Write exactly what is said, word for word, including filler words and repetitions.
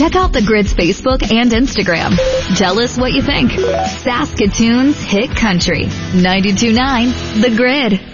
Check out The Grid's Facebook and Instagram. Tell us what you think. Saskatoon's Hit Country. ninety-two point nine The Grid.